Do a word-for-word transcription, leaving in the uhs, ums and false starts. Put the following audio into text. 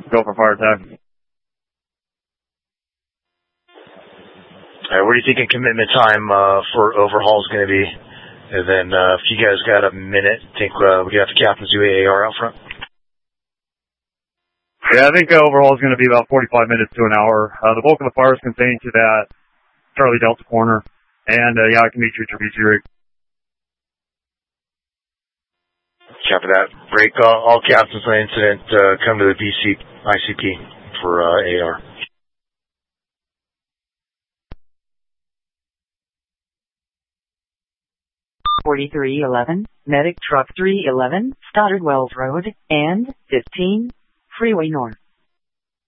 go for fire attack. All right, what do you think in commitment time uh, for overhaul is going to be? And then uh, if you guys got a minute, think uh, we got the captain's do A A R out front? Yeah, I think the overhaul is going to be about forty-five minutes to an hour. Uh, the bulk of the fire is contained to that Charlie Delta corner. And, uh, yeah, I can meet you at your B C rig. Copy that. Break uh, all captains on incident. Uh, come to the B C I C P for uh, A R. forty-three eleven, Medic Truck three eleven, Stoddard Wells Road, and fifteen, Freeway North.